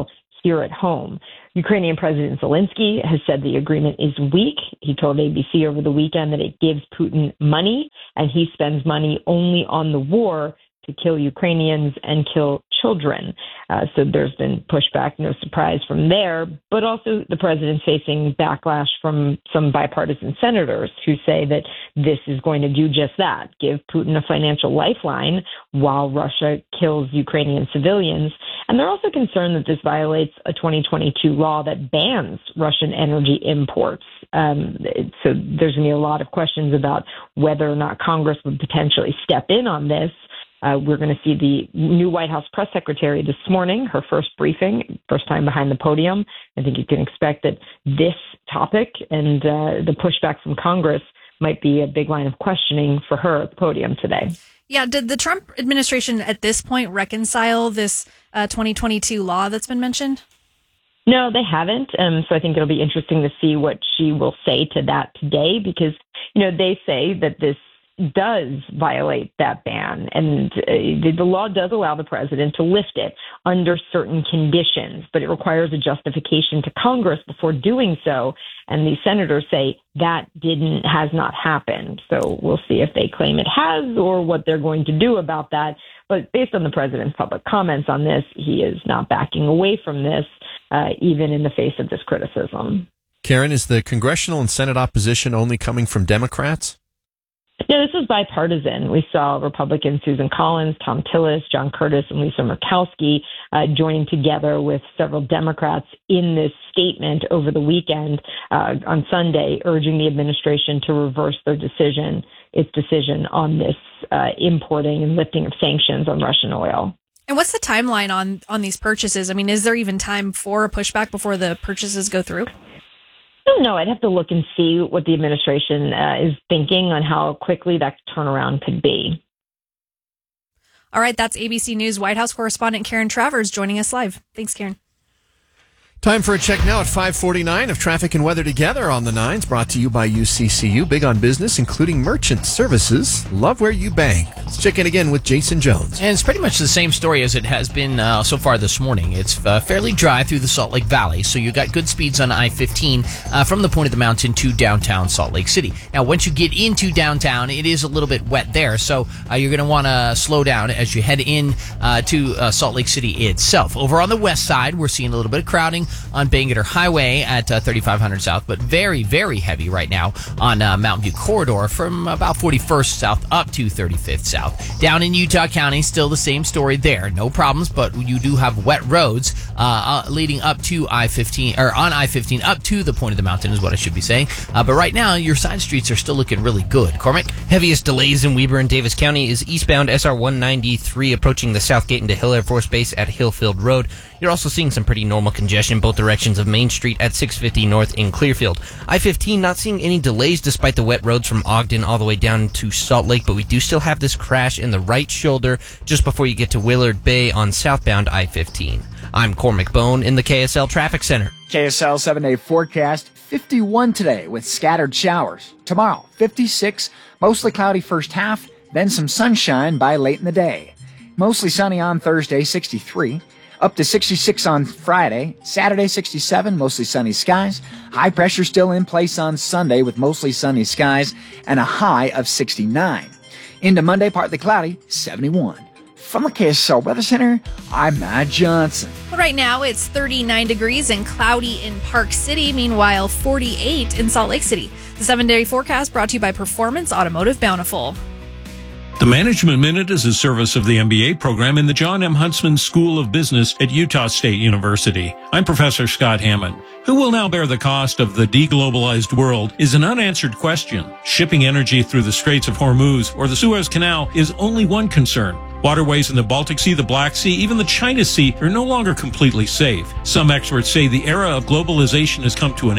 here at home. Ukrainian President Zelensky has said the agreement is weak. He told A B C over the weekend that it gives Putin money, and he spends money only on the war to kill Ukrainians and kill children. Uh, so there's been pushback, no surprise from there, but also the president's facing backlash from some bipartisan senators who say that this is going to do just that, give Putin a financial lifeline while Russia kills Ukrainian civilians. And they're also concerned that this violates a twenty twenty-two law that bans Russian energy imports. Um, so there's going to be a lot of questions about whether or not Congress would potentially step in on this. Uh, we're going to see the new White House press secretary this morning, her first briefing, first time behind the podium. I think you can expect that this topic and uh, the pushback from Congress might be a big line of questioning for her at the podium today. Yeah, did the Trump administration at this point reconcile this uh, twenty twenty-two law that's been mentioned? No, they haven't. Um, so I think it'll be interesting to see what she will say to that today, because, you know, they say that this does violate that ban, and uh, the law does allow the president to lift it under certain conditions, but it requires a justification to Congress before doing so, and the senators say that didn't has not happened. So we'll see if they claim it has or what they're going to do about that. But based on the president's public comments on this, he is not backing away from this, uh, even in the face of this criticism. Karen, is the congressional and Senate opposition only coming from Democrats? No, this was bipartisan. We saw Republicans Susan Collins, Tom Tillis, John Curtis, and Lisa Murkowski uh, joining together with several Democrats in this statement over the weekend uh, on Sunday, urging the administration to reverse their decision, its decision on this uh, importing and lifting of sanctions on Russian oil. And what's the timeline on, on these purchases? I mean, is there even time for a pushback before the purchases go through? I don't know. I'd have to look and see what the administration uh, is thinking on how quickly that turnaround could be. All right, that's A B C News White House correspondent Karen Travers joining us live. Thanks, Karen. Time for a check now at five forty-nine of traffic and weather together on the nines, brought to you by U C C U. Big on business, including merchant services. Love where you bank. Let's check in again with Jason Jones. And it's pretty much the same story as it has been uh, so far this morning. It's uh, fairly dry through the Salt Lake Valley, so you got good speeds on I fifteen uh, from the point of the mountain to downtown Salt Lake City. Now, once you get into downtown, it is a little bit wet there, so uh, you're going to want to slow down as you head in uh, to uh, Salt Lake City itself. Over on the west side, we're seeing a little bit of crowding on Bangerter Highway at uh, thirty-five hundred South, but very, very heavy right now on uh, Mountain View Corridor from about forty-first South up to thirty-fifth South. Down in Utah County, still the same story there. No problems, but you do have wet roads uh, uh, leading up to I fifteen, or on I fifteen up to the point of the mountain is what I should be saying. Uh, but right now, your side streets are still looking really good. Cormac? Heaviest delays in Weber and Davis County is eastbound S R one ninety-three approaching the South Gate into Hill Air Force Base at Hillfield Road. You're also seeing some pretty normal congestion both directions of Main Street at six fifty North in Clearfield. I fifteen not seeing any delays despite the wet roads from Ogden all the way down to Salt Lake, but we do still have this crash in the right shoulder just before you get to Willard Bay on southbound I fifteen. I'm Cormac Bone in the K S L Traffic Center. K S L seven-day forecast, fifty-one today with scattered showers. Tomorrow, fifty-six, mostly cloudy first half, then some sunshine by late in the day. Mostly sunny on Thursday, sixty-three. Up to sixty-six on Friday. Saturday, sixty-seven, mostly sunny skies. High pressure still in place on Sunday with mostly sunny skies and a high of sixty-nine. Into Monday, partly cloudy, seventy-one. From the K S L Weather Center, I'm Matt Johnson. Right now, it's thirty-nine degrees and cloudy in Park City. Meanwhile, forty-eight in Salt Lake City. The seven-day forecast brought to you by Performance Automotive Bountiful. The Management Minute is a service of the M B A program in the John M. Huntsman School of Business at Utah State University. I'm Professor Scott Hammond. Who will now bear the cost of the deglobalized world is an unanswered question. Shipping energy through the Straits of Hormuz or the Suez Canal is only one concern. Waterways in the Baltic Sea, the Black Sea, even the China Sea are no longer completely safe. Some experts say the era of globalization has come to an end.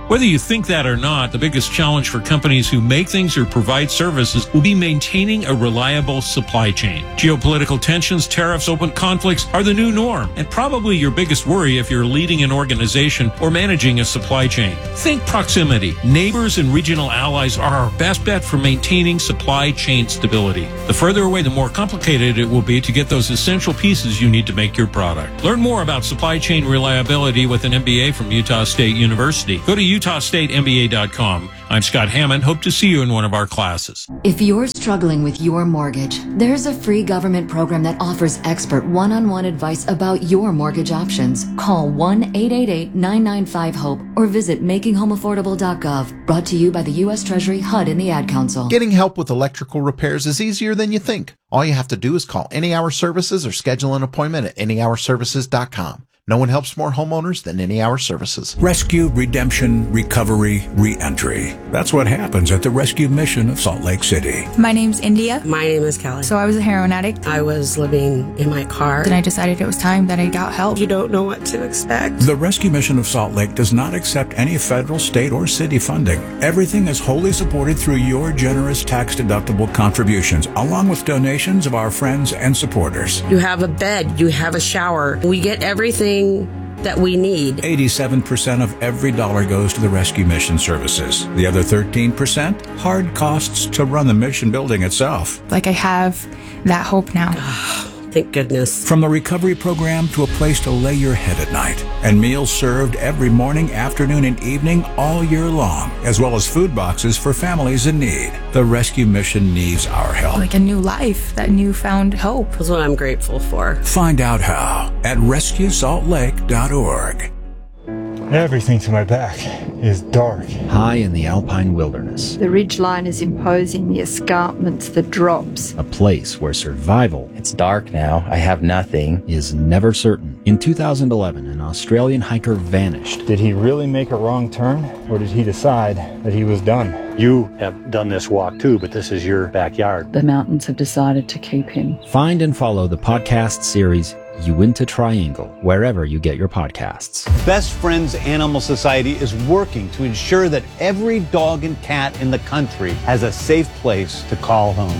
Whether you think that or not, the biggest challenge for companies who make things or provide services will be maintaining a reliable supply chain. Geopolitical tensions, tariffs, open conflicts are the new norm, and probably your biggest worry if you're leading an organization or managing a supply chain. Think proximity. Neighbors and regional allies are our best bet for maintaining supply chain stability. The further away, the more complicated it will be to get those essential pieces you need to make your product. Learn more about supply chain reliability with an M B A from Utah State University. Go to utah state m b a dot com. I'm Scott Hammond. Hope to see you in one of our classes. If you're struggling with your mortgage, there's a free government program that offers expert one-on-one advice about your mortgage options. Call one eight eight eight nine nine five HOPE or visit making home affordable dot gov. Brought to you by the U S Treasury, H U D, and the Ad Council. Getting help with electrical repairs is easier than you think. All you have to do is call Any Hour Services or schedule an appointment at any hour services dot com. No one helps more homeowners than Any Hour Services. Rescue, redemption, recovery, re-entry. That's what happens at the Rescue Mission of Salt Lake City. My name's India. My name is Kelly. So I was a heroin addict. I was living in my car. Then I decided it was time that I got help. You don't know what to expect. The Rescue Mission of Salt Lake does not accept any federal, state, or city funding. Everything is wholly supported through your generous tax-deductible contributions, along with donations of our friends and supporters. You have a bed. You have a shower. We get everything that we need. eighty-seven percent of every dollar goes to the Rescue Mission services. The other thirteen percent, hard costs to run the mission building itself. Like I have that hope now. Thank goodness. From the recovery program to a place to lay your head at night, and meals served every morning, afternoon, and evening all year long, as well as food boxes for families in need. The Rescue Mission needs our help. Like a new life, that newfound hope. That's what I'm grateful for. Find out how at rescue salt lake dot org. Everything to my back is dark. High in the alpine wilderness, the ridgeline is imposing the escarpments, the drops. A place where survival, it's dark now, I have nothing, is never certain. In two thousand eleven, an Australian hiker vanished. Did he really make a wrong turn, or did he decide that he was done? You have done this walk too, but this is your backyard. The mountains have decided to keep him. Find and follow the podcast series Uinta Triangle, wherever you get your podcasts. Best Friends Animal Society is working to ensure that every dog and cat in the country has a safe place to call home.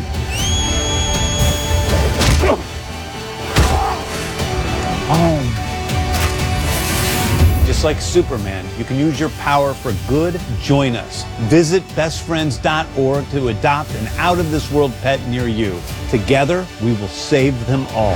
Home. Just like Superman, you can use your power for good. Join us. Visit best friends dot org to adopt an out-of-this-world pet near you. Together, we will save them all.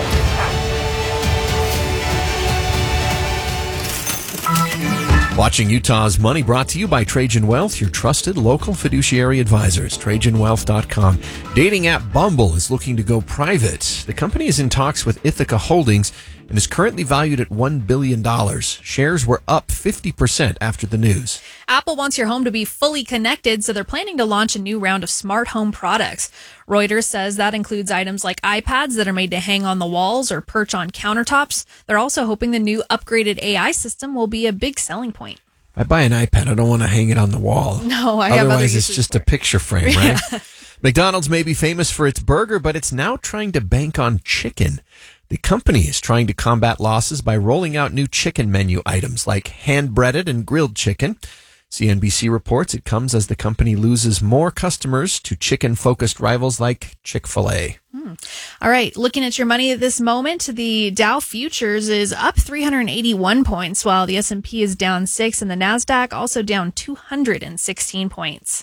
Watching Utah's Money, brought to you by Trajan Wealth, your trusted local fiduciary advisors. Trajan Wealth dot com. Dating app Bumble is looking to go private. The company is in talks with Ithaca Holdings and is currently valued at one billion dollars. Shares were up fifty percent after the news. Apple wants your home to be fully connected, so they're planning to launch a new round of smart home products. Reuters says that includes items like iPads that are made to hang on the walls or perch on countertops. They're also hoping the new upgraded A I system will be a big selling point. If I buy an iPad, I don't want to hang it on the wall. No, I have other Otherwise, uses it's just for a picture frame, right? Yeah. McDonald's may be famous for its burger, but it's now trying to bank on chicken. The company is trying to combat losses by rolling out new chicken menu items like hand-breaded and grilled chicken. C N B C reports it comes as the company loses more customers to chicken-focused rivals like Chick-fil-A. Hmm. All right, looking at your money at this moment, the Dow Futures is up three hundred eighty-one points, while the S and P is down six, and the NASDAQ also down two hundred sixteen points.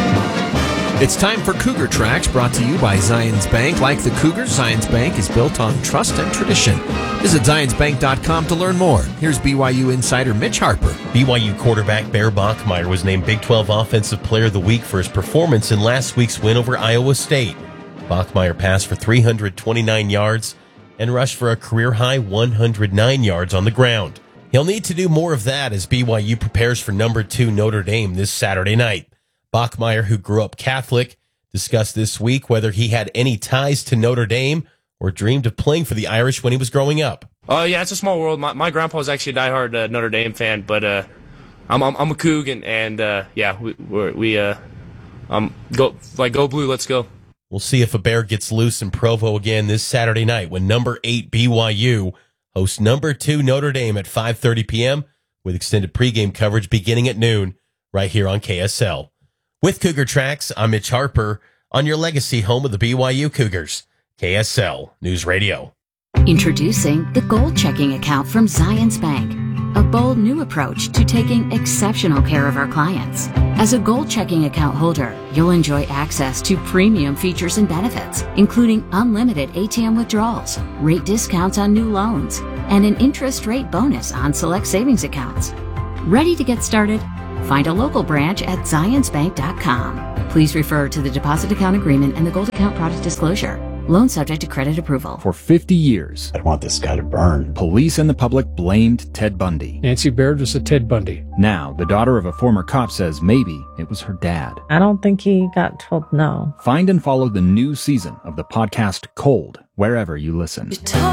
It's time for Cougar Tracks, brought to you by Zions Bank. Like the Cougars, Zions Bank is built on trust and tradition. Visit zions bank dot com to learn more. Here's B Y U insider Mitch Harper. B Y U quarterback Bear Bachmeier was named Big twelve Offensive Player of the Week for his performance in last week's win over Iowa State. Bachmeier passed for three hundred twenty-nine yards and rushed for a career-high one hundred nine yards on the ground. He'll need to do more of that as B Y U prepares for number two Notre Dame this Saturday night. Bachmeier, who grew up Catholic, discussed this week whether he had any ties to Notre Dame or dreamed of playing for the Irish when he was growing up. Oh, uh, yeah, it's a small world. My, my grandpa was actually a diehard uh, Notre Dame fan, but uh, I'm, I'm I'm a Coug, and, and uh, yeah, we we're, we uh, um go like go blue, let's go. We'll see if a Bear gets loose in Provo again this Saturday night when number eight B Y U hosts number two Notre Dame at five thirty p.m. with extended pregame coverage beginning at noon. right here on K S L. With Cougar Tracks, I'm Mitch Harper on your legacy home of the B Y U Cougars. K S L News Radio. Introducing the Gold Checking Account from Zions Bank, a bold new approach to taking exceptional care of our clients. As a Gold Checking Account holder, you'll enjoy access to premium features and benefits, including unlimited A T M withdrawals, rate discounts on new loans, and an interest rate bonus on select savings accounts. Ready to get started? Find a local branch at zions bank dot com. Please refer to the deposit account agreement and the Gold Account product disclosure. Loan subject to credit approval. For fifty years, I want this guy to burn. Police and the public blamed Ted Bundy. Nancy Baird was a Ted Bundy. Now, the daughter of a former cop says maybe it was her dad. I don't think he got told no. Find and follow the new season of the podcast Cold, wherever you listen.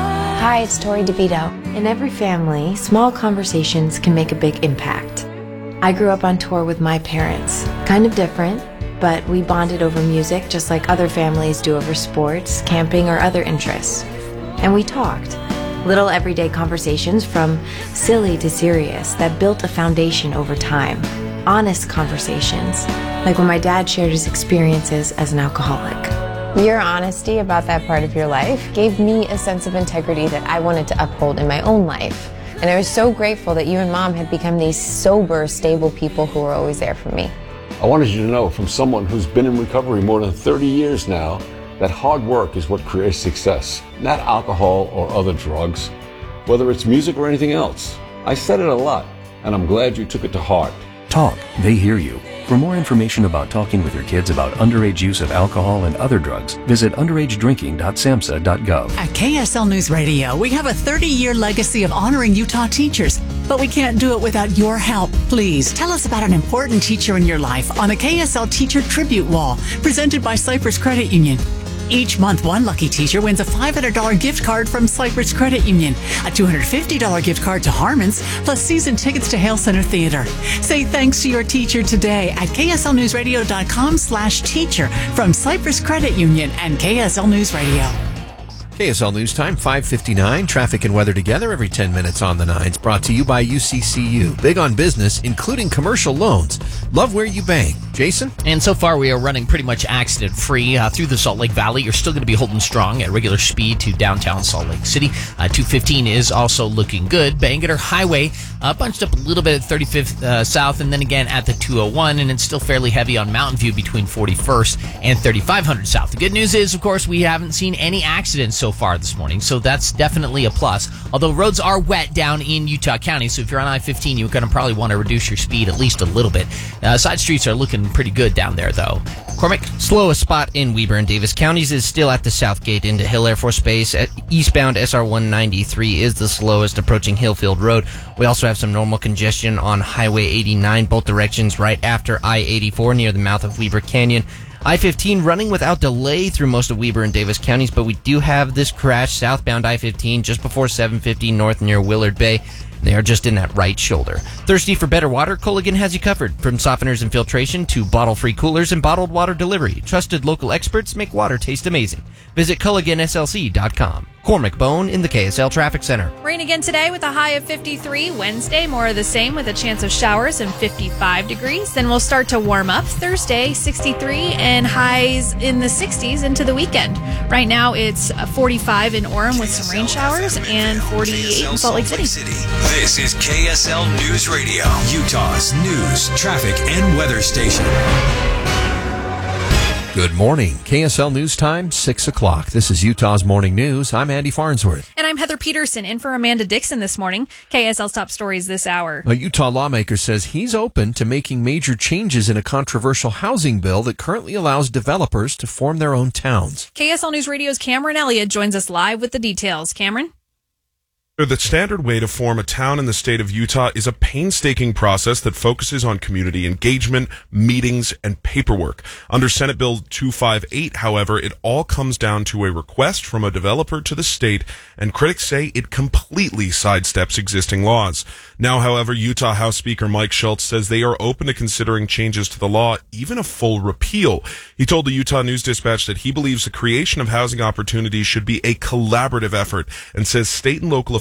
Hi, it's Tori DeVito. In every family, small conversations can make a big impact. I grew up on tour with my parents. Kind of different, but we bonded over music just like other families do over sports, camping, or other interests. And we talked. Little everyday conversations from silly to serious that built a foundation over time. Honest conversations, like when my dad shared his experiences as an alcoholic. Your honesty about that part of your life gave me a sense of integrity that I wanted to uphold in my own life. And I was so grateful that you and Mom had become these sober, stable people who were always there for me. I wanted you to know from someone who's been in recovery more than thirty years now that hard work is what creates success, not alcohol or other drugs, whether it's music or anything else. I said it a lot, and I'm glad you took it to heart. Talk, they hear you. For more information about talking with your kids about underage use of alcohol and other drugs, visit underage drinking dot samhsa dot gov. At K S L News Radio, we have a thirty-year legacy of honoring Utah teachers, but we can't do it without your help. Please tell us about an important teacher in your life on the K S L Teacher Tribute Wall, presented by Cypress Credit Union. Each month, one lucky teacher wins a five hundred dollars gift card from Cypress Credit Union, a two hundred fifty dollars gift card to Harmon's, plus season tickets to Hale Center Theater. Say thanks to your teacher today at K S L news radio dot com slash teacher from Cypress Credit Union and K S L News Radio. K S L News Time, five fifty-nine. Traffic and weather together every ten minutes on the nines. Brought to you by U C C U. Big on business, including commercial loans. Love where you bank. Jason? And so far, we are running pretty much accident-free uh, through the Salt Lake Valley. You're still going to be holding strong at regular speed to downtown Salt Lake City. Uh, two fifteen is also looking good. Bangerter Highway uh, bunched up a little bit at thirty-fifth uh, South, and then again at the two oh one, and it's still fairly heavy on Mountain View between forty-first and thirty-five hundred South. The good news is, of course, we haven't seen any accidents so far this morning, so that's definitely a plus. Although roads are wet down in Utah County, so if you're on I fifteen, you're going to probably want to reduce your speed at least a little bit. Uh, side streets are looking pretty good down there, though. Cormac? Slowest spot in Weber and Davis counties is still at the South Gate into Hill Air Force Base. At eastbound S R one ninety-three is the slowest approaching Hillfield Road. We also have some normal congestion on Highway eighty-nine, both directions right after I eighty-four near the mouth of Weber Canyon. I fifteen running without delay through most of Weber and Davis counties, but we do have this crash southbound I fifteen just before seven fifty north near Willard Bay. They are just in that right shoulder. Thirsty for better water? Culligan has you covered. From softeners and filtration to bottle-free coolers and bottled water delivery, trusted local experts make water taste amazing. Visit culligan s l c dot com. Cormac Bone in the K S L Traffic Center. Rain again today with a high of fifty-three. Wednesday, more of the same with a chance of showers and fifty-five degrees. Then we'll start to warm up. Thursday, sixty-three and highs in the sixties into the weekend. Right now, it's forty-five in Orem with some rain showers and forty-eight in Salt Lake City. This is K S L News Radio, Utah's news, traffic, and weather station. Good morning. K S L News Time, six o'clock. This is Utah's Morning News. I'm Andy Farnsworth. And I'm Heather Peterson, in for Amanda Dixon this morning. K S L's top stories this hour. A Utah lawmaker says he's open to making major changes in a controversial housing bill that currently allows developers to form their own towns. K S L News Radio's Cameron Elliott joins us live with the details. Cameron? The standard way to form a town in the state of Utah is a painstaking process that focuses on community engagement, meetings, and paperwork. Under Senate Bill two fifty-eight, however, it all comes down to a request from a developer to the state, and critics say it completely sidesteps existing laws. Now, however, Utah House Speaker Mike Schultz says they are open to considering changes to the law, even a full repeal. He told the Utah News Dispatch that he believes the creation of housing opportunities should be a collaborative effort, and says state and local officials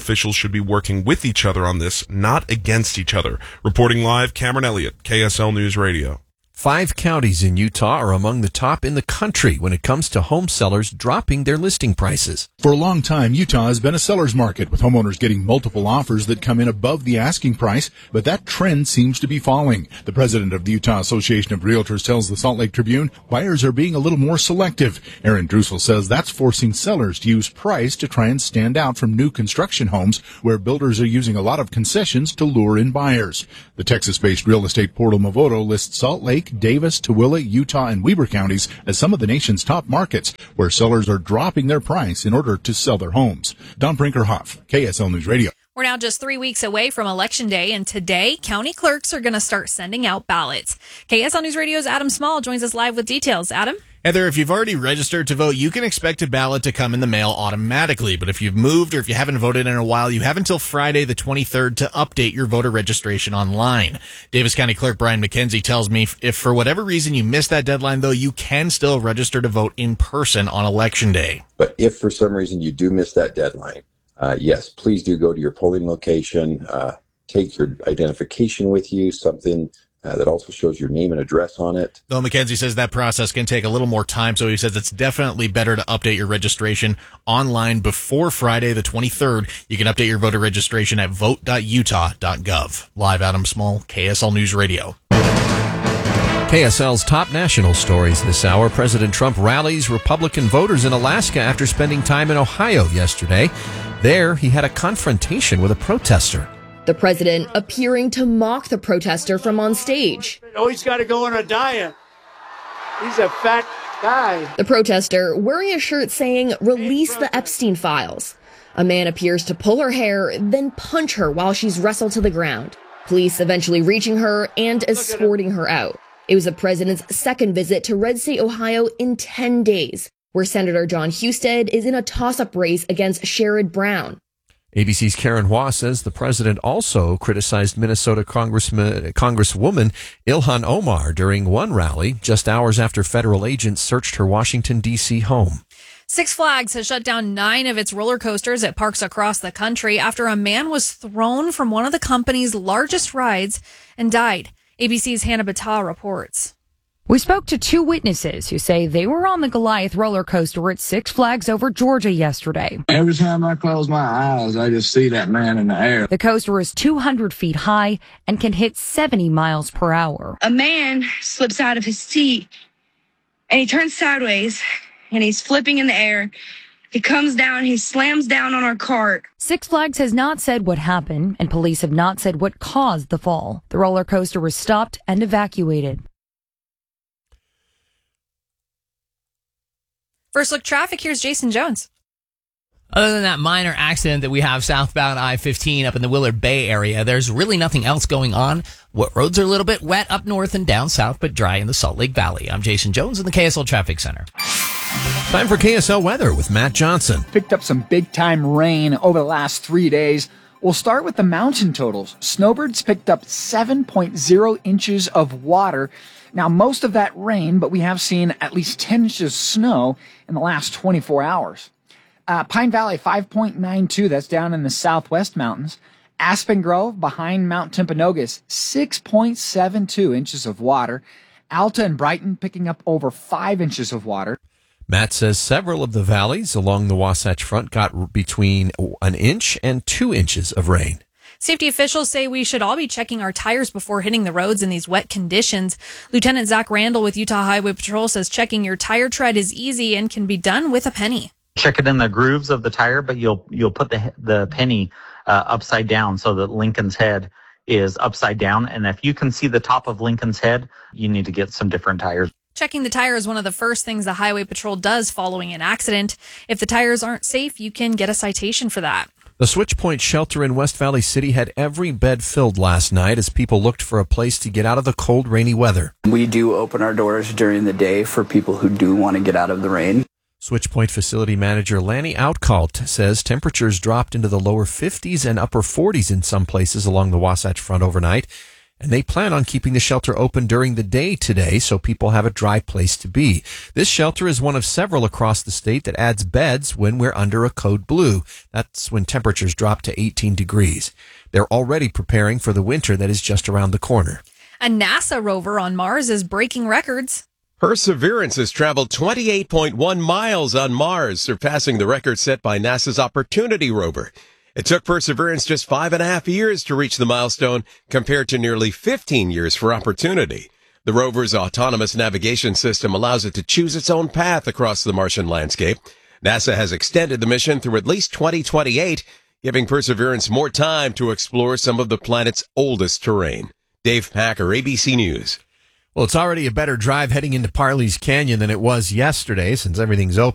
officials should be working with each other on this, not against each other. Reporting live, Cameron Elliott, K S L News Radio. Five counties in Utah are among the top in the country when it comes to home sellers dropping their listing prices. For a long time, Utah has been a seller's market, with homeowners getting multiple offers that come in above the asking price, but that trend seems to be falling. The president of the Utah Association of Realtors tells the Salt Lake Tribune buyers are being a little more selective. Aaron Drusel says that's forcing sellers to use price to try and stand out from new construction homes, where builders are using a lot of concessions to lure in buyers. The Texas-based real estate portal Movoto lists Salt Lake, Davis, Tooele, Utah, and Weber counties as some of the nation's top markets, where sellers are dropping their price in order to sell their homes. Don Brinkerhoff, K S L News Radio. We're now just three weeks away from Election Day, and today, county clerks are going to start sending out ballots. K S L News Radio's Adam Small joins us live with details. Adam? Heather, if you've already registered to vote, you can expect a ballot to come in the mail automatically. But if you've moved or if you haven't voted in a while, you have until Friday the twenty-third to update your voter registration online. Davis County Clerk Brian McKenzie tells me if for whatever reason you missed that deadline, though, you can still register to vote in person on Election Day. But if for some reason you do miss that deadline, uh, yes, please do go to your polling location, uh, take your identification with you, something Uh, that also shows your name and address on it. Though McKenzie says that process can take a little more time, so he says it's definitely better to update your registration online before Friday the twenty-third. You can update your voter registration at vote dot utah dot gov. Live, Adam Small, K S L News Radio. K S L's top national stories this hour. President Trump rallies Republican voters in Alaska after spending time in Ohio yesterday. There, he had a confrontation with a protester. The president appearing to mock the protester from on stage. Oh, he's got to go on a diet. He's a fat guy. The protester wearing a shirt saying, "Release the Epstein files." A man appears to pull her hair, then punch her while she's wrestled to the ground. Police eventually reaching her and escorting her out. It was the president's second visit to Red State, Ohio in ten days, where Senator John Husted is in a toss-up race against Sherrod Brown. A B C's Karen Hua says the president also criticized Minnesota Congressman, Congresswoman Ilhan Omar during one rally just hours after federal agents searched her Washington, D C home. Six Flags has shut down nine of its roller coasters at parks across the country after a man was thrown from one of the company's largest rides and died. A B C's Hannah Battah reports. We spoke to two witnesses who say they were on the Goliath roller coaster at Six Flags over Georgia yesterday. Every time I close my eyes, I just see that man in the air. The coaster is two hundred feet high and can hit seventy miles per hour. A man slips out of his seat and he turns sideways and he's flipping in the air. He comes down, he slams down on our cart. Six Flags has not said what happened, and police have not said what caused the fall. The roller coaster was stopped and evacuated. First look traffic, here's Jason Jones. Other than that minor accident that we have southbound I fifteen up in the Willard Bay area, there's really nothing else going on. What roads are a little bit wet up north and down south, but dry in the Salt Lake Valley. I'm Jason Jones in the K S L Traffic Center. Time for K S L weather with Matt Johnson. Picked up some big-time rain over the last three days. We'll start with the mountain totals. Snowbirds picked up seven point oh inches of water. Now, most of that rain, but we have seen at least ten inches of snow in the last twenty-four hours. Uh, Pine Valley, five point nine two, that's down in the southwest mountains. Aspen Grove, behind Mount Timpanogos, six point seven two inches of water. Alta and Brighton picking up over five inches of water. Matt says several of the valleys along the Wasatch Front got between an inch and two inches of rain. Safety officials say we should all be checking our tires before hitting the roads in these wet conditions. Lieutenant Zach Randall with Utah Highway Patrol says checking your tire tread is easy and can be done with a penny. Check it in the grooves of the tire, but you'll you'll put the the penny uh, upside down so that Lincoln's head is upside down. And if you can see the top of Lincoln's head, you need to get some different tires. Checking the tire is one of the first things the Highway Patrol does following an accident. If the tires aren't safe, you can get a citation for that. The Switchpoint shelter in West Valley City had every bed filled last night as people looked for a place to get out of the cold, rainy weather. We do open our doors during the day for people who do want to get out of the rain. Switchpoint facility manager Lanny Outcalt says temperatures dropped into the lower fifties and upper forties in some places along the Wasatch Front overnight. And they plan on keeping the shelter open during the day today so people have a dry place to be. This shelter is one of several across the state that adds beds when we're under a code blue. That's when temperatures drop to eighteen degrees. They're already preparing for the winter that is just around the corner. A NASA rover on Mars is breaking records. Perseverance has traveled twenty-eight point one miles on Mars, surpassing the record set by NASA's Opportunity rover. It took Perseverance just five and a half years to reach the milestone, compared to nearly fifteen years for Opportunity. The rover's autonomous navigation system allows it to choose its own path across the Martian landscape. NASA has extended the mission through at least twenty twenty-eight, giving Perseverance more time to explore some of the planet's oldest terrain. Dave Packer, A B C News. Well, it's already a better drive heading into Parley's Canyon than it was yesterday, since everything's open.